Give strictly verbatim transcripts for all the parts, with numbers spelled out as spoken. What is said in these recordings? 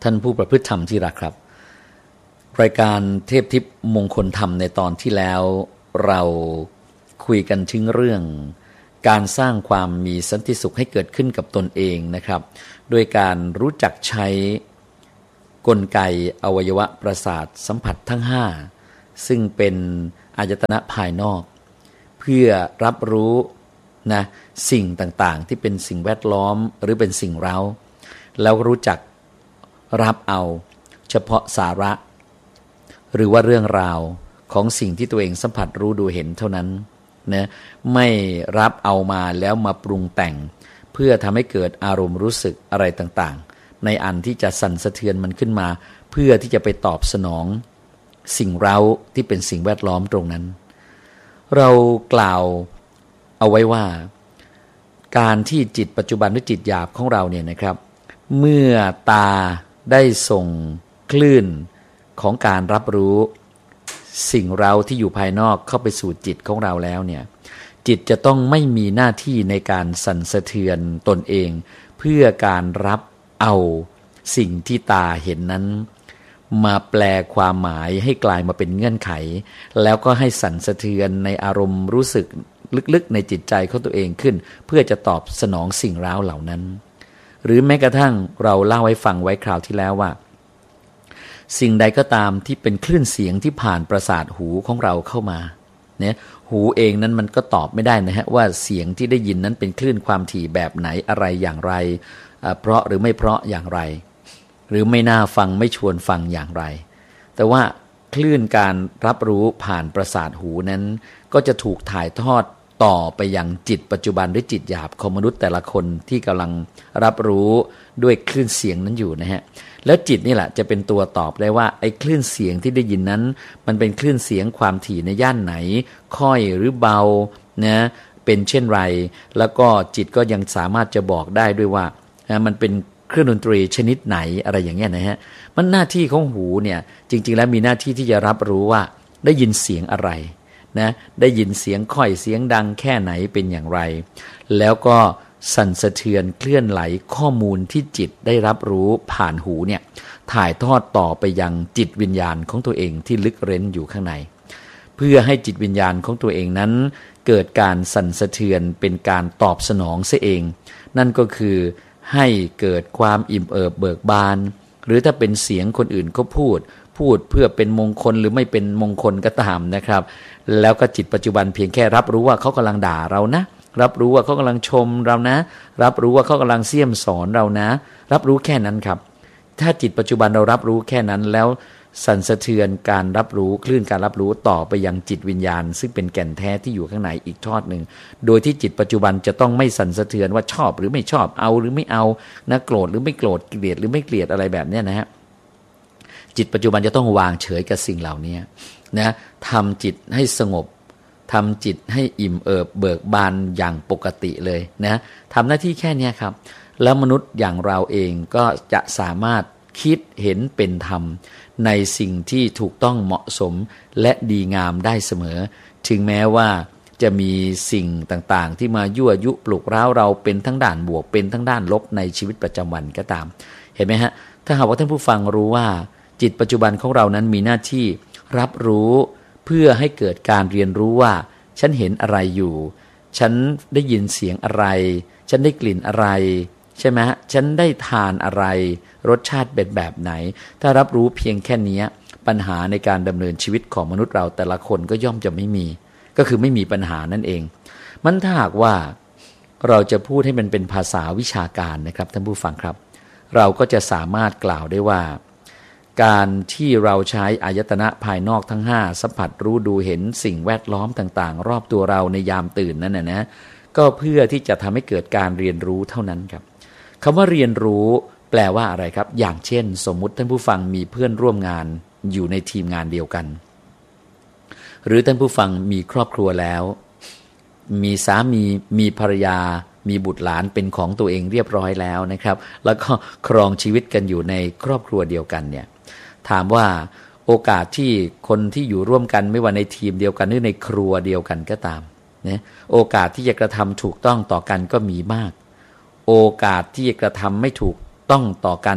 ท่านผู้ประพฤติธรรมที่รักครับรายการเทพทิพย์มงคลธรรมในตอนที่แล้วเราคุยกันถึงเรื่องการสร้างความมีสันติสุขให้เกิดขึ้นกับตนเองนะครับโดยการรู้จักใช้กลไกอวัยวะประสาทสัมผัสทั้งห้าซึ่งเป็นอายตนะภายนอกเพื่อรับรู้นะสิ่งต่างๆที่เป็นสิ่งแวดล้อมหรือเป็นสิ่งเร้าแล้วรู้จักรับเอาเฉพาะสาระหรือว่าเรื่องราวของสิ่งที่ตัวเองสัมผัสรู้ดูเห็นเท่านั้นนะไม่รับเอามาแล้วมาปรุงแต่งเพื่อทำให้เกิดอารมณ์รู้สึกอะไรต่างๆในอันที่จะสั่นสะเทือนมันขึ้นมาเพื่อที่จะไปตอบสนองสิ่งเร้าที่เป็นสิ่งแวดล้อมตรงนั้นเรากล่าวเอาไว้ว่าการที่จิตปัจจุบันหรือจิตหยาบของเราเนี่ยนะครับเมื่อตาได้ส่งคลื่นของการรับรู้สิ่งเราที่อยู่ภายนอกเข้าไปสู่จิตของเราแล้วเนี่ยจิตจะต้องไม่มีหน้าที่ในการสั่นสะเทือนตนเองเพื่อการรับเอาสิ่งที่ตาเห็นนั้นมาแปลความหมายให้กลายมาเป็นเงื่อนไขแล้วก็ให้สั่นสะเทือนในอารมณ์รู้สึกลึกๆในจิตใจของตัวเองขึ้นเพื่อจะตอบสนองสิ่งร้าวเหล่านั้นหรือแม้กระทั่งเราเล่าให้ฟังไว้คราวที่แล้วว่าสิ่งใดก็ตามที่เป็นคลื่นเสียงที่ผ่านประสาทหูของเราเข้ามาเนี่ยหูเองนั้นมันก็ตอบไม่ได้นะฮะว่าเสียงที่ได้ยินนั้นเป็นคลื่นความถี่แบบไหนอะไรอย่างไรเพราะหรือไม่เพราะอย่างไรหรือไม่น่าฟังไม่ชวนฟังอย่างไรแต่ว่าคลื่นการรับรู้ผ่านประสาทหูนั้นก็จะถูกถ่ายทอดต่อไปยังจิตปัจจุบันหรือจิตหยาบของมนุษย์แต่ละคนที่กำลังรับรู้ด้วยคลื่นเสียงนั้นอยู่นะฮะแล้วจิตนี่แหละจะเป็นตัวตอบได้ว่าไอ้คลื่นเสียงที่ได้ยินนั้นมันเป็นคลื่นเสียงความถี่ในย่านไหนค่อยหรือเบานะเป็นเช่นไรแล้วก็จิตก็ยังสามารถจะบอกได้ด้วยว่านะมันเป็นเครื่องดนตรีชนิดไหนอะไรอย่างเงี้ยนะฮะมันหน้าที่ของหูเนี่ยจริงๆแล้วมีหน้าที่ที่จะรับรู้ว่าได้ยินเสียงอะไรนะได้ยินเสียงค่อยเสียงดังแค่ไหนเป็นอย่างไรแล้วก็สั่นสะเทือนเคลื่อนไหลข้อมูลที่จิตได้รับรู้ผ่านหูเนี่ยถ่ายทอดต่อไปยังจิตวิญญาณของตัวเองที่ลึกเร้นอยู่ข้างในเพื่อให้จิตวิญญาณของตัวเองนั้นเกิดการสั่นสะเทือนเป็นการตอบสนองเสียเองนั่นก็คือให้เกิดความอิ่มเอิบเบิกบานหรือถ้าเป็นเสียงคนอื่นก็พูดพูดเพื่อเป็นมงคลหรือไม่เป็นมงคลก็ตามนะครับแล้วก็จิตปัจจุบันเพียงแค่รับรู้ว่าเขากำลังด่าเรานะรับรู้ว่าเขากำลังชมเรานะรับรู้ว่าเขากำลังเสี่ยมสอนเรานะรับรู้แค่นั้นครับถ้าจิตปัจจุบันเรารับรู้แค่นั้นแล้วสั่นสะเทือนการรับรู้คลื่นการรับรู้ต่อไปยังจิตวิญญาณซึ่งเป็นแก่นแท้ที่อยู่ข้างในอีกทอดหนึ่งโดยที่จิตปัจจุบันจะต้องไม่สั่นสะเทือนว่าชอบหรือไม่ชอบเอาหรือไม่เอานะโกรธหรือไม่โกรธเกลียดหรือไม่เกลียดอะไรแบบนี้นะฮะจิตปัจจุบันจะต้องวางเฉยกับสิ่งเหล่านี้นะทำจิตให้สงบทำจิตให้อิ่มเอิบเบิกบานอย่างปกติเลยนะทำหน้าที่แค่นี้ครับแล้วมนุษย์อย่างเราเองก็จะสามารถคิดเห็นเป็นธรรมในสิ่งที่ถูกต้องเหมาะสมและดีงามได้เสมอถึงแม้ว่าจะมีสิ่งต่างๆที่มายั่วยุปลุกเร้าเราเป็นทั้งด้านบวกเป็นทั้งด้านลบในชีวิตประจำวันก็ตามเห็นไหมฮะถ้าหากว่าท่านผู้ฟังรู้ว่าจิตปัจจุบันของเรานั้นมีหน้าที่รับรู้เพื่อให้เกิดการเรียนรู้ว่าฉันเห็นอะไรอยู่ฉันได้ยินเสียงอะไรฉันได้กลิ่นอะไรใช่ไหมฮะฉันได้ทานอะไรรสชาติเป็นแบบไหนถ้ารับรู้เพียงแค่นี้ปัญหาในการดำเนินชีวิตของมนุษย์เราแต่ละคนก็ย่อมจะไม่มีก็คือไม่มีปัญหานั่นเองมันถ้าหากว่าเราจะพูดให้มันเป็นภาษาวิชาการนะครับท่านผู้ฟังครับเราก็จะสามารถกล่าวได้ว่าการที่เราใช้อายตนะภายนอกทั้งห้าสัมผัสรู้ดูเห็นสิ่งแวดล้อมต่างๆรอบตัวเราในยามตื่นนั้นนะนะก็เพื่อที่จะทำให้เกิดการเรียนรู้เท่านั้นครับคำว่าเรียนรู้แปลว่าอะไรครับอย่างเช่นสมมุติท่านผู้ฟังมีเพื่อนร่วมงานอยู่ในทีมงานเดียวกันหรือท่านผู้ฟังมีครอบครัวแล้วมีสามีมีภรรยามีบุตรหลานเป็นของตัวเองเรียบร้อยแล้วนะครับแล้วก็ครองชีวิตกันอยู่ในครอบครัวเดียวกันเนี่ยถามว่าโอกาสที่คนที่อยู่ร่วมกันไม่ว่าในทีมเดียวกันหรือในครัวเดียวกันก็ตามนะโอกาสที่จะกระทำถูกต้องต่อกันก็มีมากโอกาสที่จะกระทำไม่ถูกต้องต่อกัน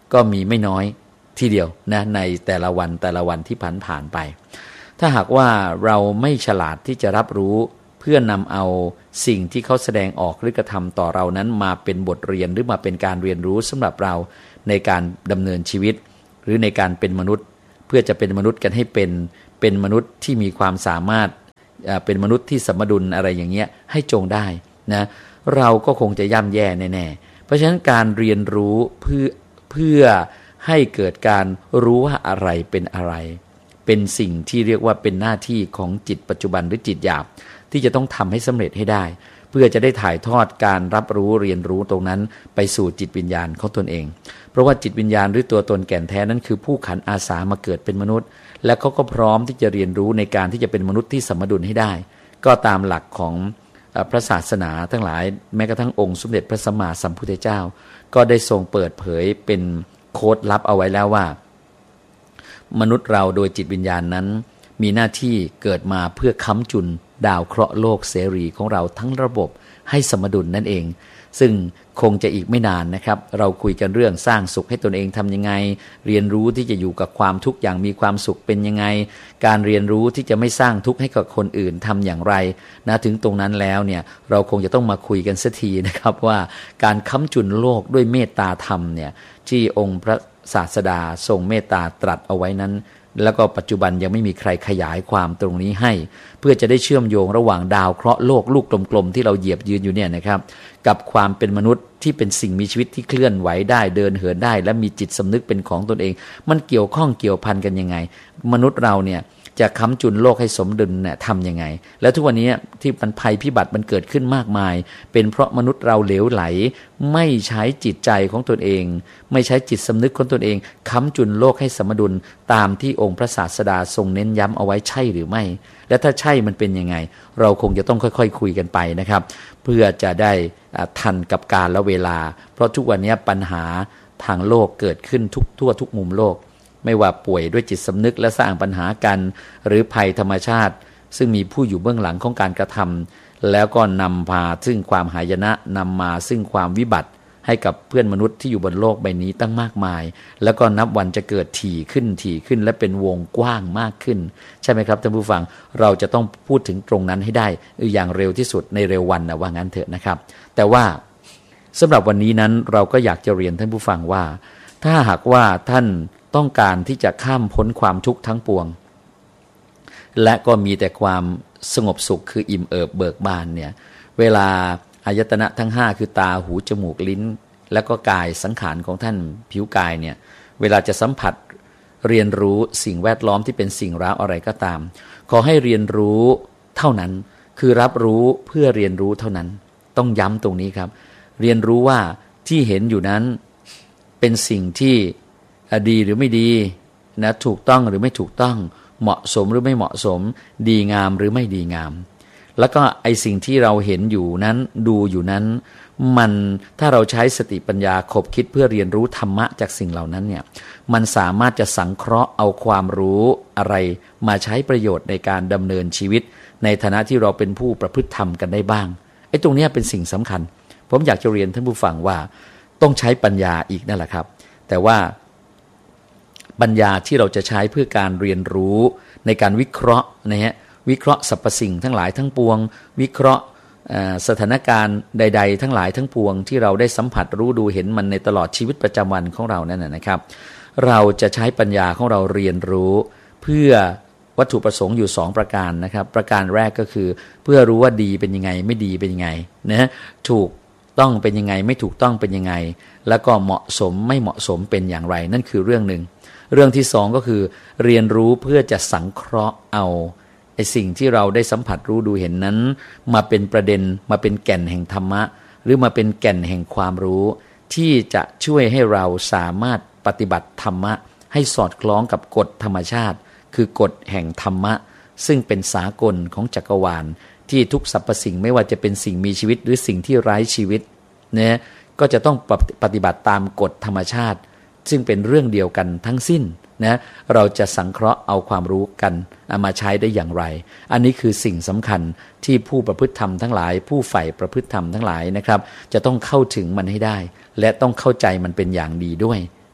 ก็มีไม่น้อยทีเดียวนะในแต่ละวันแต่ละวันที่ผ่านผ่านไปถ้าหากว่าเราไม่ฉลาดที่จะรับรู้เพื่อนำเอาสิ่งที่เขาแสดงออกหรือกระทำต่อเรานั้นมาเป็นบทเรียนหรือมาเป็นการเรียนรู้สำหรับเราในการดำเนินชีวิตหรือในการเป็นมนุษย์เพื่อจะเป็นมนุษย์กันให้เป็นเป็นมนุษย์ที่มีความสามารถเป็นมนุษย์ที่สมดุลอะไรอย่างเงี้ยให้จงได้นะเราก็คงจะย่ำแย่แน่ๆเพราะฉะนั้นการเรียนรู้เพื่อเพื่อให้เกิดการรู้ว่าอะไรเป็นอะไรเป็นสิ่งที่เรียกว่าเป็นหน้าที่ของจิตปัจจุบันหรือจิตหยาบที่จะต้องทำให้สำเร็จให้ได้เพื่อจะได้ถ่ายทอดการรับรู้เรียนรู้ตรงนั้นไปสู่จิตวิญญาณของตนเองเพราะว่าจิตวิญญาณหรือตัวตนแก่นแท้นั้นคือผู้ขันอาสามาเกิดเป็นมนุษย์และเขาก็พร้อมที่จะเรียนรู้ในการที่จะเป็นมนุษย์ที่สมดุลให้ได้ก็ตามหลักของพระศาสนาทั้งหลายแม้กระทั่งองค์สมเด็จพระสัมมาสัมพุทธเจ้าก็ได้ทรงเปิดเผยเป็นโค้ดลับเอาไว้แล้วว่ามนุษย์เราโดยจิตวิญญาณนั้นมีหน้าที่เกิดมาเพื่อค้ำจุนดาวเคราะห์โลกเสรีของเราทั้งระบบให้สมดุลนั่นเองซึ่งคงจะอีกไม่นานนะครับเราคุยกันเรื่องสร้างสุขให้ตนเองทำยังไงเรียนรู้ที่จะอยู่กับความทุกข์อย่างมีความสุขเป็นยังไงการเรียนรู้ที่จะไม่สร้างทุกข์ให้กับคนอื่นทำอย่างไรนะถึงตรงนั้นแล้วเนี่ยเราคงจะต้องมาคุยกันสักทีนะครับว่าการค้ำจุนโลกด้วยเมตตาธรรมเนี่ยที่องค์พระศาสดาทรงเมตตาตรัสเอาไว้นั้นแล้วก็ปัจจุบันยังไม่มีใครขยายความตรงนี้ให้เพื่อจะได้เชื่อมโยงระหว่างดาวเคราะห์โลกลูกกลมๆที่เราเหยียบยืนอยู่เนี่ยนะครับกับความเป็นมนุษย์ที่เป็นสิ่งมีชีวิตที่เคลื่อนไหวได้เดินเหินได้และมีจิตสำนึกเป็นของตนเองมันเกี่ยวข้องเกี่ยวพันกันยังไงมนุษย์เราเนี่ยจะค้ำจุนโลกให้สมดุลเนี่ยทำยังไงแล้วทุกวันนี้ที่มันภัยพิบัติมันเกิดขึ้นมากมายเป็นเพราะมนุษย์เราเหลวไหลไม่ใช้จิตใจของตนเองไม่ใช้จิตสำนึกของตนเองค้ำจุนโลกให้สมดุลตามที่องค์พระศาสดาทรงเน้นย้ำเอาไว้ใช่หรือไม่และถ้าใช่มันเป็นยังไงเราคงจะต้องค่อยๆคุยกันไปนะครับเพื่อจะได้ทันกับกาลและเวลาเพราะทุกวันนี้ปัญหาทางโลกเกิดขึ้นทุกทั่วทุกมุมโลกไม่ว่าป่วยด้วยจิตสำนึกและสร้างปัญหากันหรือภัยธรรมชาติซึ่งมีผู้อยู่เบื้องหลังของการกระทำแล้วก็นำพาซึ่งความหายนะนำมาซึ่งความวิบัติให้กับเพื่อนมนุษย์ที่อยู่บนโลกใบนี้ตั้งมากมายแล้วก็นับวันจะเกิดถี่ขึ้นถี่ขึ้นและเป็นวงกว้างมากขึ้นใช่ไหมครับท่านผู้ฟังเราจะต้องพูดถึงตรงนั้นให้ได้อย่างเร็วที่สุดในเร็ววันนะว่างั้นเถอะนะครับแต่ว่าสำหรับวันนี้นั้นเราก็อยากจะเรียนท่านผู้ฟังว่าถ้าหากว่าท่านต้องการที่จะข้ามพ้นความทุกข์ทั้งปวงและก็มีแต่ความสงบสุขคืออิ่มเอิบเบิกบานเนี่ยเวลาอายตนะทั้งห้าคือตาหูจมูกลิ้นและก็กายสังขารของท่านผิวกายเนี่ยเวลาจะสัมผัสเรียนรู้สิ่งแวดล้อมที่เป็นสิ่งร้าวอะไรก็ตามขอให้เรียนรู้เท่านั้นคือรับรู้เพื่อเรียนรู้เท่านั้นต้องย้ำตรงนี้ครับเรียนรู้ว่าที่เห็นอยู่นั้นเป็นสิ่งที่ดีหรือไม่ดีนะถูกต้องหรือไม่ถูกต้องเหมาะสมหรือไม่เหมาะสมดีงามหรือไม่ดีงามแล้วก็ไอสิ่งที่เราเห็นอยู่นั้นดูอยู่นั้นมันถ้าเราใช้สติปัญญาคบคิดเพื่อเรียนรู้ธรรมะจากสิ่งเหล่านั้นเนี่ยมันสามารถจะสังเคราะห์เอาความรู้อะไรมาใช้ประโยชน์ในการดำเนินชีวิตในฐานะที่เราเป็นผู้ประพฤติธรรมกันได้บ้างไอ้ตรงนี้เป็นสิ่งสำคัญผมอยากจะเรียนท่านผู้ฟังว่าต้องใช้ปัญญาอีกนั่นแหละครับแต่ว่าปัญญาที่เราจะใช้เพื่อการเรียนรู้ในการวิเคราะห์นะฮะวิเคราะห์สรรพสิ่งทั้งหลายทั้งปวงวิเคราะห์สถานการณ์ใดๆทั้งหลายทั้งปวงที่เราได้สัมผัสรู้ดูเห็นมันในตลอดชีวิตประจำวันของเรานั่นนะครับเราจะใช้ปัญญาของเราเรียนรู้เพื่อวัตถุประสงค์อยู่สองประการนะครับประการแรกก็คือเพื่อรู้ว่าดีเป็นยังไงไม่ดีเป็นยังไงนะถูกต้องเป็นยังไงไม่ถูกต้องเป็นยังไงแล้วก็เหมาะสมไม่เหมาะสมเป็นอย่างไรนั่นคือเรื่องหนึ่งเรื่องที่สองก็คือเรียนรู้เพื่อจะสังเคราะห์เอาไอ้สิ่งที่เราได้สัมผัสรู้ดูเห็นนั้นมาเป็นประเด็นมาเป็นแก่นแห่งธรรมะหรือมาเป็นแก่นแห่งความรู้ที่จะช่วยให้เราสามารถปฏิบัติธรรมะให้สอดคล้องกับกฎธรรมชาติคือกฎแห่งธรรมะซึ่งเป็นสากลของจักรวาลที่ทุกสรรพสิ่งไม่ว่าจะเป็นสิ่งมีชีวิตหรือสิ่งที่ไร้ชีวิตเนี่ยก็จะต้องปฏิบัติตามกฎธรรมชาติซึ่งเป็นเรื่องเดียวกันทั้งสิ้นนะเราจะสังเคราะห์เอาความรู้กันเอามาใช้ได้อย่างไรอันนี้คือสิ่งสำคัญที่ผู้ประพฤติธรรมทั้งหลายผู้ใฝ่ประพฤติธรรมทั้งหลายนะครับจะต้องเข้าถึงมันให้ได้และต้องเข้าใจมันเป็นอย่างดีด้วย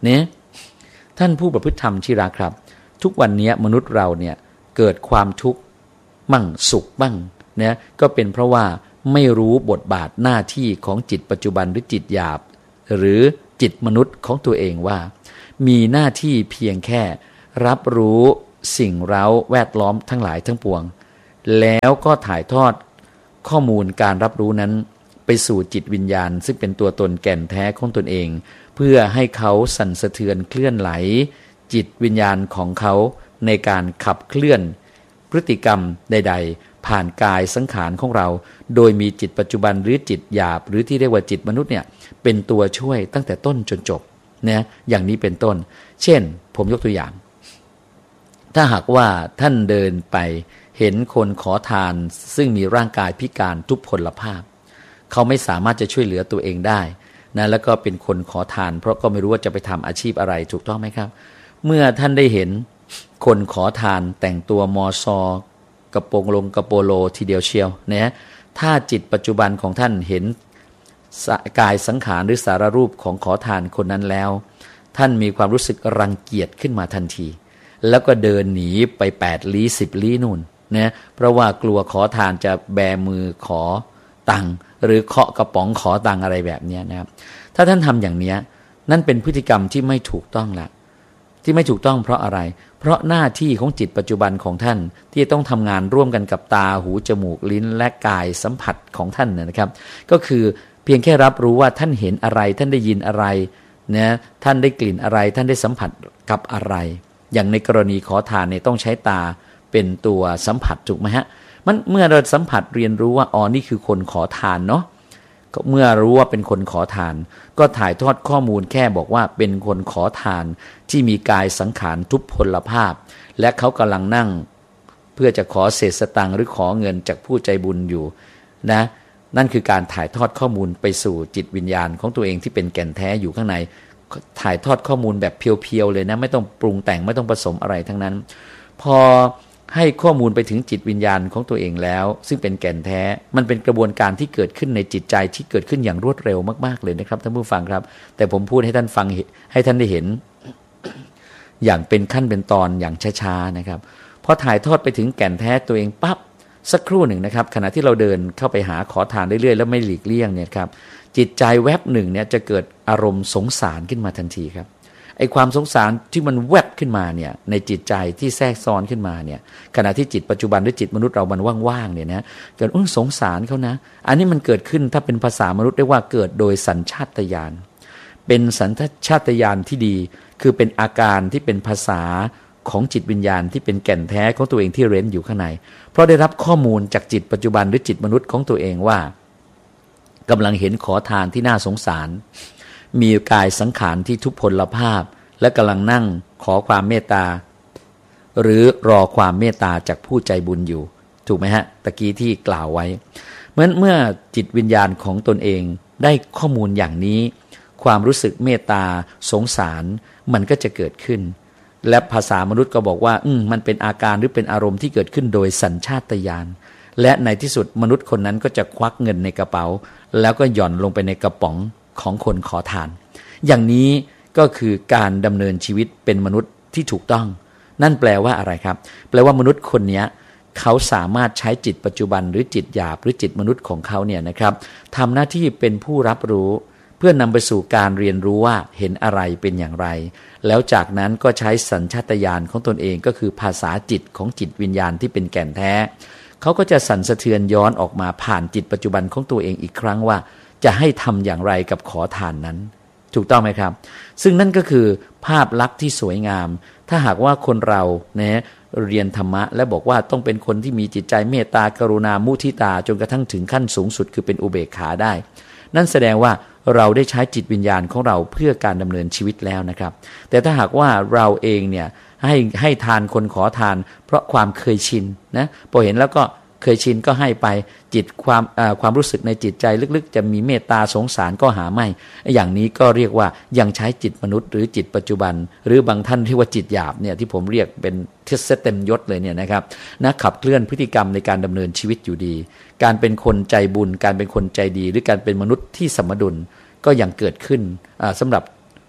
เนี่ยท่านผู้ประพฤติธรรมที่รักครับทุกวันนี้มนุษย์เราเนี่ยเกิดความทุกข์มั่งสุขบ้างนะก็เป็นเพราะว่าไม่รู้บทบาทหน้าที่ของจิตปัจจุบันหรือจิตหยาบหรือจิตมนุษย์ของตัวเองว่ามีหน้าที่เพียงแค่รับรู้สิ่งเร้าแวดล้อมทั้งหลายทั้งปวงแล้วก็ถ่ายทอดข้อมูลการรับรู้นั้นไปสู่จิตวิญญาณซึ่งเป็นตัวตนแก่นแท้ของตนเองเพื่อให้เขาสั่นสะเทือนเคลื่อนไหลจิตวิญญาณของเขาในการขับเคลื่อนพฤติกรรมใดๆผ่านกายสังขารของเราโดยมีจิตปัจจุบันหรือจิตหยาบหรือที่เรียกว่าจิตมนุษย์เนี่ยเป็นตัวช่วยตั้งแต่ต้นจนจบนะอย่างนี้เป็นต้นเช่นผมยกตัวอย่างถ้าหากว่าท่านเดินไปเห็นคนขอทานซึ่งมีร่างกายพิการทุพพลภาพเขาไม่สามารถจะช่วยเหลือตัวเองได้นะแล้วก็เป็นคนขอทานเพราะก็ไม่รู้ว่าจะไปทำอาชีพอะไรถูกต้องไหมครับเมื่อท่านได้เห็นคนขอทานแต่งตัวมอซอกระโปรงลงกระโปโลทีเดียวเชียวนะถ้าจิตปัจจุบันของท่านเห็นกายสังขารหรือสารรูปของขอทานคนนั้นแล้วท่านมีความรู้สึกรังเกียจขึ้นมาทันทีแล้วก็เดินหนีไปแปดลี้สิบลี้นู่นนะเพราะว่ากลัวขอทานจะแบมือขอตังหรือเคาะกระป๋องขอตังอะไรแบบนี้นะครับถ้าท่านทำอย่างนี้นั่นเป็นพฤติกรรมที่ไม่ถูกต้องละที่ไม่ถูกต้องเพราะอะไรเพราะหน้าที่ของจิตปัจจุบันของท่านที่ต้องทำงานร่วมกันกับตาหูจมูกลิ้นและกายสัมผัสของท่านนะครับก็คือเพียงแค่รับรู้ว่าท่านเห็นอะไรท่านได้ยินอะไรนะท่านได้กลิ่นอะไรท่านได้สัมผัสกับอะไรอย่างในกรณีขอทานเนี่ยต้องใช้ตาเป็นตัวสัมผัสถูกไหมฮะมันเมื่อเราสัมผัสเรียนรู้ว่าอ๋อนี่คือคนขอทานเนาะเมื่อรู้ว่าเป็นคนขอทานก็ถ่ายทอดข้อมูลแค่บอกว่าเป็นคนขอทานที่มีกายสังขารทุพพลภาพและเขากำลังนั่งเพื่อจะขอเศษสตังค์หรือขอเงินจากผู้ใจบุญอยู่นะนั่นคือการถ่ายทอดข้อมูลไปสู่จิตวิญญาณของตัวเองที่เป็นแก่นแท้อยู่ข้างในถ่ายทอดข้อมูลแบบเพียวๆเลยนะไม่ต้องปรุงแต่งไม่ต้องผสมอะไรทั้งนั้นพอให้ข้อมูลไปถึงจิตวิญญาณของตัวเองแล้วซึ่งเป็นแก่นแท้มันเป็นกระบวนการที่เกิดขึ้นในจิตใจที่เกิดขึ้นอย่างรวดเร็วมากๆเลยนะครับท่านผู้ฟังครับแต่ผมพูดให้ท่านฟังให้ท่านได้เห็นอย่างเป็นขั้นเป็นตอนอย่างช้าๆนะครับพอถ่ายทอดไปถึงแก่นแท้ตัวเองปั๊บสักครู่หนึ่งนะครับขณะที่เราเดินเข้าไปหาขอทานเรื่อยๆแล้วไม่หลีกเลี่ยงเนี่ยครับจิตใจแวบหนึ่งเนี่ยจะเกิดอารมณ์สงสารขึ้นมาทันทีครับไอ้ความสงสารที่มันแวบขึ้นมาเนี่ยในจิตใจที่แทรกซ้อนขึ้นมาเนี่ยขณะที่จิตปัจจุบันหรือจิตมนุษย์เรามันว่างๆเนี่ยนะเกิดสงสารเขานะอันนี้มันเกิดขึ้นถ้าเป็นภาษามนุษย์เรียกว่าเกิดโดยสัญชาตญาณเป็นสัญชาตญาณที่ดีคือเป็นอาการที่เป็นภาษาของจิตวิญญาณที่เป็นแก่นแท้ของตัวเองที่เร้นอยู่ข้างในเพราะได้รับข้อมูลจากจิตปัจจุบันหรือจิตมนุษย์ของตัวเองว่ากำลังเห็นขอทานที่น่าสงสารมีกายสังขารที่ทุพพลภาพและกำลังนั่งขอความเมตตาหรือรอความเมตตาจากผู้ใจบุญอยู่ถูกไหมฮะตะกี้ที่กล่าวไว้เมื่อเมื่อจิตวิญญาณของตนเองได้ข้อมูลอย่างนี้ความรู้สึกเมตตาสงสารมันก็จะเกิดขึ้นและภาษามนุษย์ก็บอกว่าอืมมันเป็นอาการหรือเป็นอารมณ์ที่เกิดขึ้นโดยสัญชาตญาณและในที่สุดมนุษย์คนนั้นก็จะควักเงินในกระเป๋าแล้วก็หย่อนลงไปในกระป๋องของคนขอทานอย่างนี้ก็คือการดำเนินชีวิตเป็นมนุษย์ที่ถูกต้องนั่นแปลว่าอะไรครับแปลว่ามนุษย์คนนี้เขาสามารถใช้จิตปัจจุบันหรือจิตหยาบหรือจิตมนุษย์ของเขาเนี่ยนะครับทำหน้าที่เป็นผู้รับรู้เพื่อนำไปสู่การเรียนรู้ว่าเห็นอะไรเป็นอย่างไรแล้วจากนั้นก็ใช้สัญชาตญาณของตนเองก็คือภาษาจิตของจิตวิญญาณที่เป็นแก่นแท้เขาก็จะสั่นสะเทือนย้อนออกมาผ่านจิตปัจจุบันของตัวเองอีกครั้งว่าจะให้ทำอย่างไรกับขอทานนั้นถูกต้องไหมครับซึ่งนั่นก็คือภาพลักษณ์ที่สวยงามถ้าหากว่าคนเราเนี่ยเรียนธรรมะและบอกว่าต้องเป็นคนที่มีจิตใจเมตตากรุณามุทิตาจนกระทั่งถึงขั้นสูงสุดคือเป็นอุเบกขาได้นั่นแสดงว่าเราได้ใช้จิตวิญญาณของเราเพื่อการดำเนินชีวิตแล้วนะครับแต่ถ้าหากว่าเราเองเนี่ยให้ให้ทานคนขอทานเพราะความเคยชินนะพอเห็นแล้วก็เคยชินก็ให้ไปจิตความความรู้สึกในจิตใจลึกๆจะมีเมตตาสงสารก็หาไม่อย่างนี้ก็เรียกว่ายังใช้จิตมนุษย์หรือจิตปัจจุบันหรือบางท่านที่ว่าจิตหยาบเนี่ยที่ผมเรียกเป็นเทสเต็มยศเลยเนี่ยนะครับนะขับเคลื่อนพฤติกรรมในการดำเนินชีวิตอยู่ดีการเป็นคนใจบุญการเป็นคนใจดีหรือการเป็นมนุษย์ที่สมดุลก็ยังเกิดขึ้นสำหรับ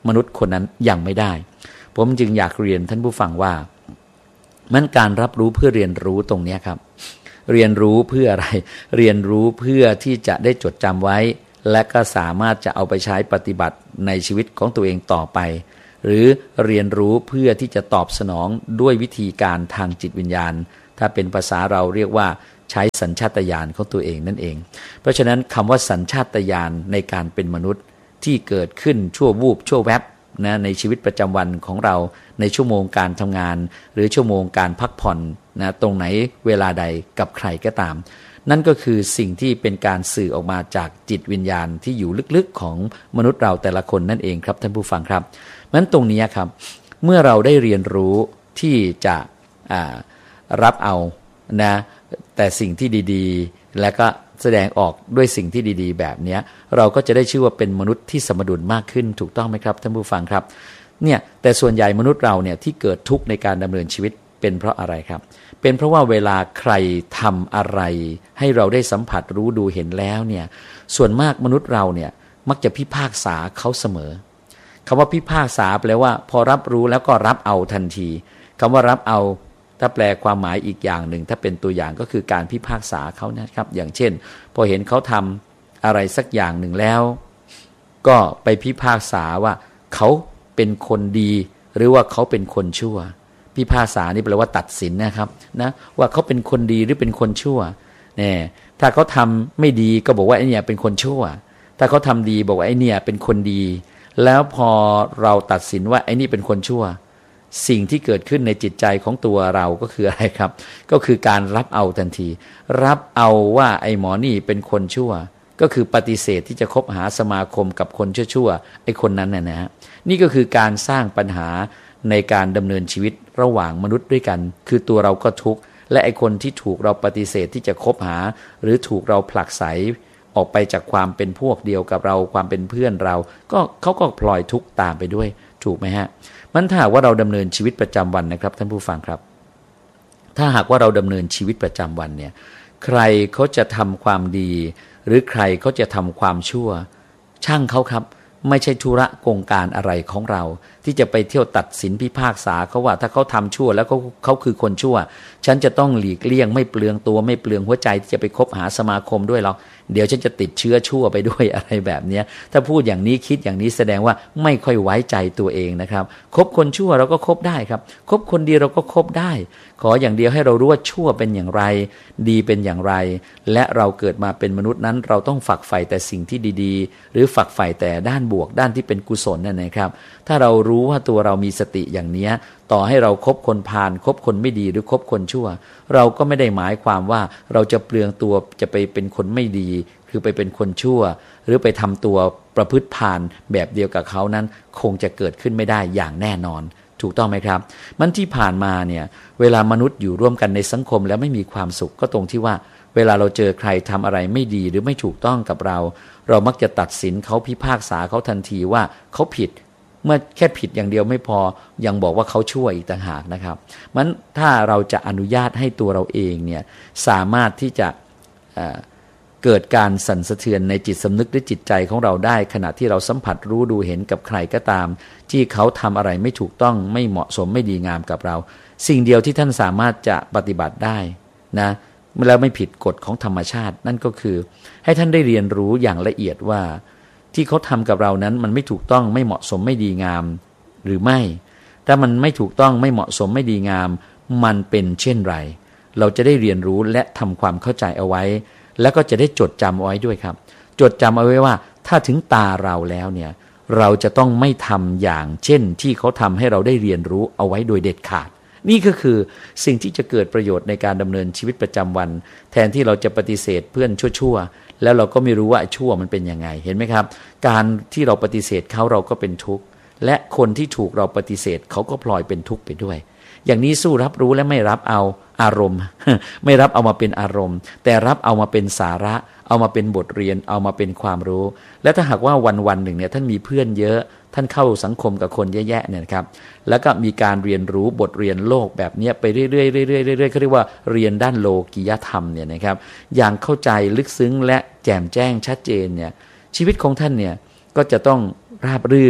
มนุษย์คนนั้นยังไม่ได้ผมจึงอยากเรียนท่านผู้ฟังว่ามันการรับรู้เพื่อเรียนรู้ตรงนี้ครับเรียนรู้เพื่ออะไรเรียนรู้เพื่อที่จะได้จดจำไว้และก็สามารถจะเอาไปใช้ปฏิบัติในชีวิตของตัวเองต่อไปหรือเรียนรู้เพื่อที่จะตอบสนองด้วยวิธีการทางจิตวิญญาณถ้าเป็นภาษาเราเรียกว่าใช้สัญชาตญาณของตัวเองนั่นเองเพราะฉะนั้นคำว่าสัญชาตญาณในการเป็นมนุษย์ที่เกิดขึ้นชั่ววูบชั่วแวบนะในชีวิตประจำวันของเราในชั่วโมงการทำงานหรือชั่วโมงการพักผ่อนนะตรงไหนเวลาใดกับใครก็ตามนั่นก็คือสิ่งที่เป็นการสื่อออกมาจากจิตวิญญาณที่อยู่ลึกๆของมนุษย์เราแต่ละคนนั่นเองครับท่านผู้ฟังครับนั้นตรงนี้ครับเมื่อเราได้เรียนรู้ที่จะรับเอานะแต่สิ่งที่ดีๆและก็แสดงออกด้วยสิ่งที่ดีๆแบบนี้เราก็จะได้ชื่อว่าเป็นมนุษย์ที่สมดุลมากขึ้นถูกต้องไหมครับท่านผู้ฟังครับเนี่ยแต่ส่วนใหญ่มนุษย์เราเนี่ยที่เกิดทุกข์ในการดำเนินชีวิตเป็นเพราะอะไรครับเป็นเพราะว่าเวลาใครทำอะไรให้เราได้สัมผัสรู้ดูเห็นแล้วเนี่ยส่วนมากมนุษย์เราเนี่ยมักจะพิพากษาเขาเสมอคำว่าพิพากษาแปลว่าพอรับรู้แล้วก็รับเอาทันทีคำว่ารับเอาถ้าแปลความหมายอีกอย่างหนึ่งถ้าเป็นตัวอย่างก็คือการพิพากษาเขานะครับอย่างเช่นพอเห็นเขาทำอะไรสักอย่างหนึ่งแล้วก็ไปพิพากษาว่าเขาเป็นคนดีหรือว่าเขาเป็นคนชั่วพิพากษานี่แปลว่าตัดสินนะครับนะว่าเขาเป็นคนดีหรือเป็นคนชั่วเนี่ยถ้าเขาทำไม่ดีก็บอกว่าไอ้เนี่ยเป็นคนชั่วถ้าเขาทำดีบอกว่าไอ้เนี่ยเป็นคนดีแล้วพอเราตัดสินว่าไอ้นี่เป็นคนชั่วสิ่งที่เกิดขึ้นในจิตใจของตัวเราก็คืออะไรครับก็คือการรับเอาทันทีรับเอาว่าไอ้หมอนี่เป็นคนชั่วก็คือปฏิเสธที่จะคบหาสมาคมกับคนชั่วๆไอ้คนนั้นน่ะนะฮะนี่ก็คือการสร้างปัญหาในการดำเนินชีวิตระหว่างมนุษย์ด้วยกันคือตัวเราก็ทุกข์และไอ้คนที่ถูกเราปฏิเสธที่จะคบหาหรือถูกเราผลักไสออกไปจากความเป็นพวกเดียวกับเราความเป็นเพื่อนเราก็เขาก็พลอยทุกข์ตามไปด้วยถูกไหมฮะมันถ้าหากว่าเราดำเนินชีวิตประจำวันนะครับท่านผู้ฟังครับถ้าหากว่าเราดำเนินชีวิตประจำวันเนี่ยใครเขาจะทำความดีหรือใครเขาจะทำความชั่วช่างเขาครับไม่ใช่ธุระกงการอะไรของเราที่จะไปเที่ยวตัดสินพิพากษาเขาว่าถ้าเขาทำชั่วแล้วเขาเขาคือคนชั่วฉันจะต้องหลีกเลี่ยงไม่เปลืองตัวไม่เปลืองหัวใจที่จะไปคบหาสมาคมด้วยหรอกเดี๋ยวฉันจะติดเชื้อชั่วไปด้วยอะไรแบบนี้ถ้าพูดอย่างนี้คิดอย่างนี้แสดงว่าไม่ค่อยไว้ใจตัวเองนะครับคบคนชั่วเราก็คบได้ครับคบคนดีเราก็คบได้ขออย่างเดียวให้เรารู้ว่าชั่วเป็นอย่างไรดีเป็นอย่างไรและเราเกิดมาเป็นมนุษย์นั้นเราต้องฝักใฝ่แต่สิ่งที่ดีๆหรือฝักใฝ่แต่ด้านบวกด้านที่เป็นกุศลนั่นนะครับถ้าเรารู้ว่าตัวเรามีสติอย่างนี้ต่อให้เราคบคนพาลคบคนไม่ดีหรือคบคนชั่วเราก็ไม่ได้หมายความว่าเราจะเปลืองตัวจะไปเป็นคนไม่ดีคือไปเป็นคนชั่วหรือไปทำตัวประพฤติพาลแบบเดียวกับเขานั้นคงจะเกิดขึ้นไม่ได้อย่างแน่นอนถูกต้องไหมครับมันที่ผ่านมาเนี่ยเวลามนุษย์อยู่ร่วมกันในสังคมแล้วไม่มีความสุขก็ตรงที่ว่าเวลาเราเจอใครทำอะไรไม่ดีหรือไม่ถูกต้องกับเราเรามักจะตัดสินเขาพิพากษาเขาทันทีว่าเขาผิดเมื่อแค่ผิดอย่างเดียวไม่พอยังบอกว่าเขาชั่วอีกต่างหากนะครับมันถ้าเราจะอนุญาตให้ตัวเราเองเนี่ยสามารถที่จะเอ่อเกิดการสั่นสะเทือนในจิตสำนึกหรือจิตใจของเราได้ขณะที่เราสัมผัสรู้ดูเห็นกับใครก็ตามที่เขาทำอะไรไม่ถูกต้องไม่เหมาะสมไม่ดีงามกับเราสิ่งเดียวที่ท่านสามารถจะปฏิบัติได้นะแล้วไม่ผิดกฎของธรรมชาตินั่นก็คือให้ท่านได้เรียนรู้อย่างละเอียดว่าที่เขาทำกับเรานั้นมันไม่ถูกต้องไม่เหมาะสมไม่ดีงามหรือไม่ถ้ามันไม่ถูกต้องไม่เหมาะสมไม่ดีงามมันเป็นเช่นไรเราจะได้เรียนรู้และทำความเข้าใจเอาไว้แล้วก็จะได้จดจำเอาไว้ด้วยครับจดจำเอาไว้ว่าถ้าถึงตาเราแล้วเนี่ยเราจะต้องไม่ทำอย่างเช่นที่เขาทำให้เราได้เรียนรู้เอาไว้โดยเด็ดขาดนี่ก็คือสิ่งที่จะเกิดประโยชน์ในการดำเนินชีวิตประจำวันแทนที่เราจะปฏิเสธเพื่อนชั่วๆแล้วเราก็ไม่รู้ว่าชั่วมันเป็นยังไงเห็นไหมครับการที่เราปฏิเสธเขาเราก็เป็นทุกข์และคนที่ถูกเราปฏิเสธเขาก็พลอยเป็นทุกข์ไปด้วยอย่างนี้สู้รับรู้และไม่รับเอาอารมณ์ ไม่รับเอามาเป็นอารมณ์แต่รับเอามาเป็นสาระเอามาเป็นบทเรียนเอามาเป็นความรู้และถ้าหากว่าวันวันหนึ่งเนี่ยท่านมีเพื่อนเยอะท่านเข้าสังคมกับคนแย่ๆเนี่ยครับแล้วก็มีการเรียนรู้บทเรียนโลกแบบนี้ไปเรื่อยๆเรื่อยๆเรื่อยๆเขาเรียกว่าเรียนด้านโลกิยธรรมเนี่ยนะครับอย่างเข้าใจลึกซึ้งและแจ่มแจ้งชัดเจนเนี่ยชีวิตของท่านเนี่ยก็จะต้องราบรื่น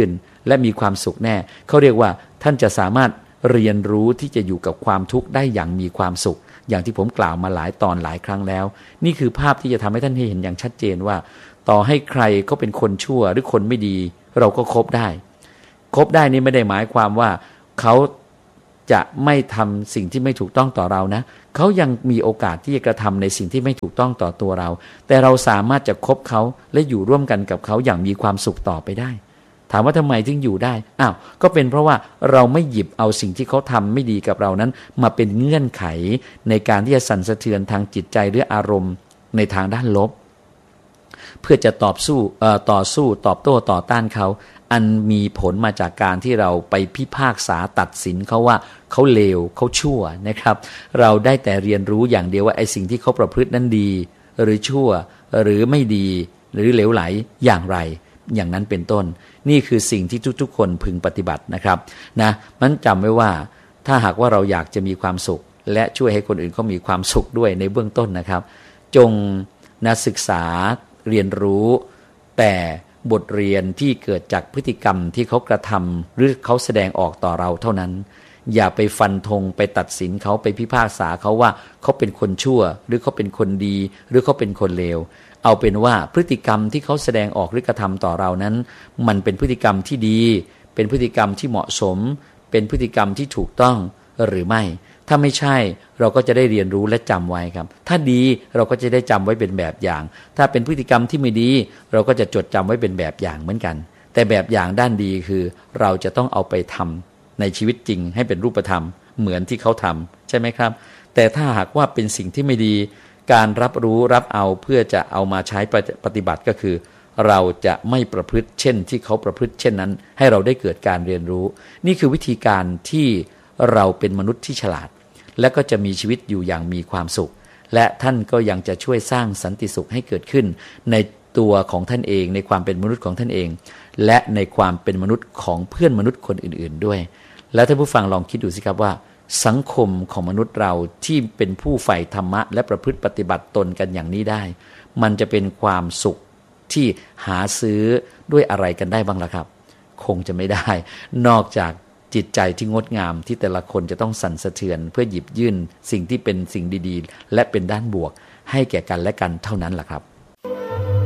และมีความสุขแน่เขาเรียกว่าท่านจะสามารถเรียนรู้ที่จะอยู่กับความทุกข์ได้อย่างมีความสุขอย่างที่ผมกล่าวมาหลายตอนหลายครั้งแล้วนี่คือภาพที่จะทำให้ท่านเห็นอย่างชัดเจนว่าต่อให้ใครเขาเป็นคนชั่วหรือคนไม่ดีเราก็คบได้คบได้นี่ไม่ได้หมายความว่าเขาจะไม่ทำสิ่งที่ไม่ถูกต้องต่อเรานะเขายังมีโอกาสที่จะกระทำในสิ่งที่ไม่ถูกต้องต่อตัวเราแต่เราสามารถจะคบเขาและอยู่ร่วมกันกับเขาอย่างมีความสุขต่อไปได้ถามว่าทำไมถึงอยู่ได้อ้าวก็เป็นเพราะว่าเราไม่หยิบเอาสิ่งที่เขาทำไม่ดีกับเรานั้นมาเป็นเงื่อนไขในการที่จะสั่นสะเทือนทางจิตใจหรืออารมณ์ในทางด้านลบเพื่อจะตอบสู้เอ่อต่อสู้ตอบโต้ต่อต้านเขาอันมีผลมาจากการที่เราไปพิพากษาตัดสินเขาว่าเขาเลวเขาชั่วนะครับเราได้แต่เรียนรู้อย่างเดียวว่าไอ้สิ่งที่เขาประพฤตินั้นดีหรือชั่วหรือไม่ดีหรือเหลวไหลอย่างไรอย่างนั้นเป็นต้นนี่คือสิ่งที่ทุกๆคนพึงปฏิบัตินะครับนะมันจำไว้ว่าถ้าหากว่าเราอยากจะมีความสุขและช่วยให้คนอื่นเขามีความสุขด้วยในเบื้องต้นนะครับจงนะศึกษาเรียนรู้แต่บทเรียนที่เกิดจากพฤติกรรมที่เขากระทำหรือเขาแสดงออกต่อเราเท่านั้นอย่าไปฟันธงไปตัดสินเขาไปพิพากษาเขาว่าเขาเป็นคนชั่วหรือเขาเป็นคนดีหรือเขาเป็นคนเลวเอาเป็นว่าพฤติกรรมที่เขาแสดงออกหรือกระทำต่อเรานั้นมันเป็นพฤติกรรมที่ดีเป็นพฤติกรรมที่เหมาะสมเป็นพฤติกรรมที่ถูกต้องหรือไม่ถ้าไม่ใช่เราก็จะได้เรียนรู้และจำไว้ครับถ้าดีเราก็จะได้จำไว้เป็นแบบอย่างถ้าเป็นพฤติกรรมที่ไม่ดีเราก็จะจดจำไว้เป็นแบบอย่างเหมือนกันแต่แบบอย่างด้านดีคือเราจะต้องเอาไปทำในชีวิตจริงให้เป็นรูปธรรมเหมือนที่เขาทำใช่ไหมครับแต่ถ้าหากว่าเป็นสิ่งที่ไม่ดีการรับรู้รับเอาเพื่อจะเอามาใช้ปฏิบัติก็คือเราจะไม่ประพฤติเช่นที่เขาประพฤติเช่นนั้นให้เราได้เกิดการเรียนรู้นี่คือวิธีการที่เราเป็นมนุษย์ที่ฉลาดและก็จะมีชีวิตอยู่อย่างมีความสุขและท่านก็ยังจะช่วยสร้างสันติสุขให้เกิดขึ้นในตัวของท่านเองในความเป็นมนุษย์ของท่านเองและในความเป็นมนุษย์ของเพื่อนมนุษย์คนอื่นๆด้วยแล้วท่านผู้ฟังลองคิดดูสิครับว่าสังคมของมนุษย์เราที่เป็นผู้ใฝ่ธรรมะและประพฤติปฏิบัติตนกันอย่างนี้ได้มันจะเป็นความสุขที่หาซื้อด้วยอะไรกันได้บ้างล่ะครับคงจะไม่ได้นอกจากจิตใจที่งดงามที่แต่ละคนจะต้องสั่นสะเทือนเพื่อหยิบยื่นสิ่งที่เป็นสิ่งดีๆและเป็นด้านบวกให้แก่กันและกันเท่านั้นล่ะครับ